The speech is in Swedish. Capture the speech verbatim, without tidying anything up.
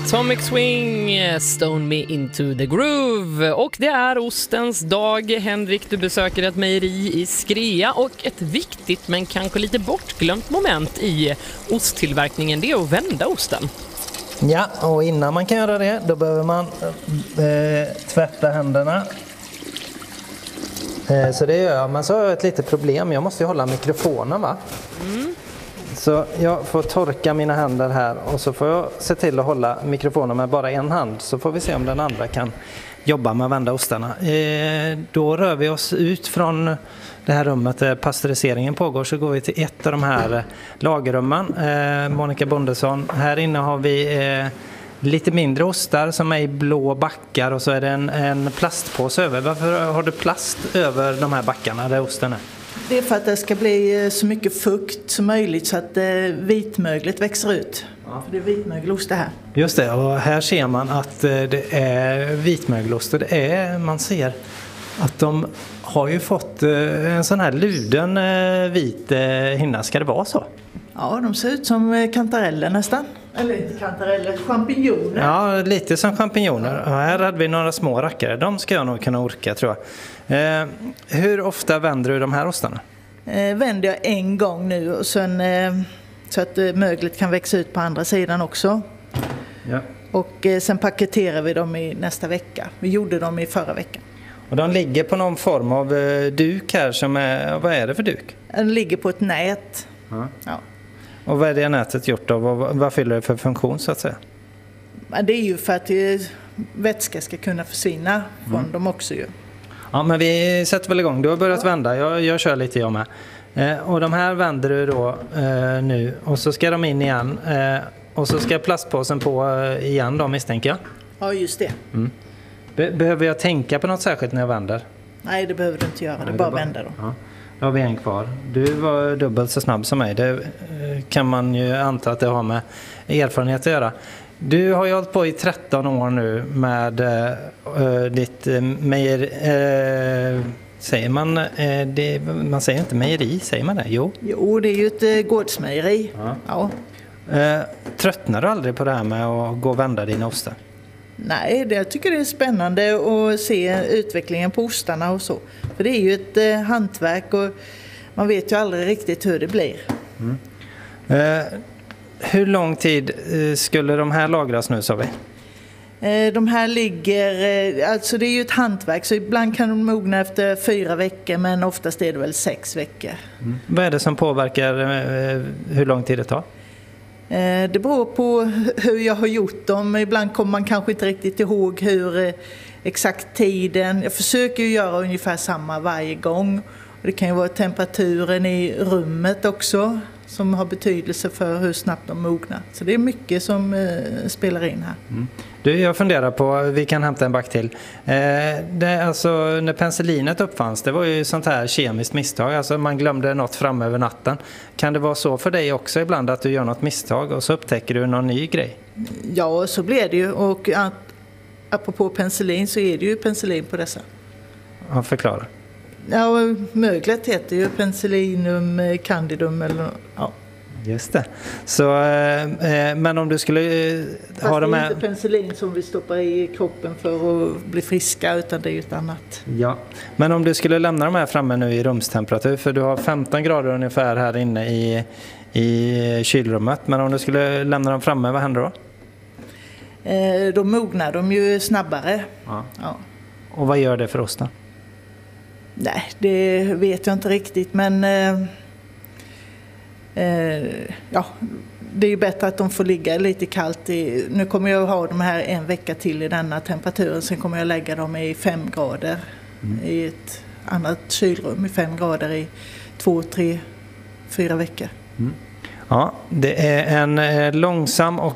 Atomic Swing, Stone Me Into The Groove. Och det är ostens dag. Henrik, du besöker ett mejeri i Skrea. Och ett viktigt men kanske lite bortglömt moment i osttillverkningen, det är att vända osten. Ja, och innan man kan göra det, då behöver man eh, tvätta händerna. Eh, så det gör jag. Men så har jag ett litet problem. Jag måste ju hålla mikrofonen, va? Mm. Så jag får torka mina händer här och så får jag se till att hålla mikrofonen med bara en hand. Så får vi se om den andra kan jobba med att vända ostarna. Eh, då rör vi oss ut från det här rummet där pasteuriseringen pågår. Så går vi till ett av de här lagerrummen. Eh, Monica Bondesson. Här inne har vi eh, lite mindre ostar som är i blå backar. Och så är det en, en plastpåse över. Varför har du plast över de här backarna där osten är? Det är för att det ska bli så mycket fukt som möjligt så att vitmöglet växer ut. Ja. För det är vitmögelost det här. Just det, och här ser man att det är vitmögelost. Och det är, man ser att de har ju fått en sån här luden vit hinna. Ska det vara så? Ja, de ser ut som kantareller nästan. Eller inte kantareller, champinjoner. Ja, lite som champinjoner. Och här hade vi några små rackare. De ska jag nog kunna orka, tror jag. Eh, hur ofta vänder du de här ostarna? Eh, vänder jag en gång nu och sen, eh, så att eh, möglet kan växa ut på andra sidan också. Ja. Och eh, sen paketerar vi dem i nästa vecka. Vi gjorde dem i förra veckan. Och de ligger på någon form av eh, duk här som är, vad är det för duk? Den ligger på ett nät. Ja. Ja. Och vad är det nätet gjort av? Vad, vad fyller det för funktion så att säga? Det är ju för att vätska ska kunna försvinna från mm. dem också ju. Ja, men vi sätter väl igång. Du har börjat ja. vända. Jag, jag kör lite jag med. Eh, och de här vänder du då eh, nu. Och så ska de in igen. Eh, och så ska plastpåsen på eh, igen då, misstänker jag. Ja, just det. Mm. Be- behöver jag tänka på något särskilt när jag vänder? Nej, det behöver du inte göra. Det är bara att vända då. Ja. Då har vi en kvar. Du var dubbelt så snabb som mig. Det kan man ju anta att det har med erfarenhet att göra. Du har ju hållit på i tretton år nu med äh, ditt äh, mejeri. Äh, säger man, äh, det, man säger inte mejeri, säger man det? Jo, jo det är ju ett äh, gårdsmejeri. Ja. Ja. Äh, tröttnar du aldrig på det här med att gå och vända dina ostar? Nej, det, jag tycker det är spännande att se utvecklingen på ostarna och så. För det är ju ett eh, hantverk och man vet ju aldrig riktigt hur det blir. Mm. Eh, hur lång tid eh, skulle de här lagras nu, sa vi? Eh, de här ligger, eh, alltså det är ju ett hantverk så ibland kan de mogna efter fyra veckor men oftast är det väl sex veckor. Mm. Vad är det som påverkar eh, hur lång tid det tar? Det beror på hur jag har gjort dem. Ibland kommer man kanske inte riktigt ihåg hur exakt tiden. Jag försöker ju göra ungefär samma varje gång. Och det kan ju vara temperaturen i rummet också som har betydelse för hur snabbt de mognar. Så det är mycket som eh, spelar in här. Mm. Du, jag funderar på, vi kan hämta en back till. Eh, det, alltså, när penicillinet uppfanns, det var ju sånt här kemiskt misstag. Alltså man glömde något fram över natten. Kan det vara så för dig också ibland att du gör något misstag och så upptäcker du någon ny grej? Ja, så blir det ju. Och att, apropå penicillin så är det ju penicillin på dessa. Ja, förklara. Ja, möglet heter ju penicillinum candidum eller ja. Just det. Så, eh, men om du skulle eh, ha de här... det är inte penicillin som vi stoppar i kroppen för att bli friska utan det är ju ett annat. Ja, men om du skulle lämna de här framme nu i rumstemperatur, för du har femton grader ungefär här inne i, i kylrummet, men om du skulle lämna dem framme, vad händer då? Eh, då mognar de ju snabbare. Ja. Ja. Och vad gör det för osten? Nej, det vet jag inte riktigt, men eh, eh, ja, det är ju bättre att de får ligga lite kallt. I, nu kommer jag ha de här en vecka till i denna temperaturen, sen kommer jag lägga dem i fem grader mm. i ett annat kylrum i fem grader i två, tre, fyra veckor. Mm. Ja, det är en långsam och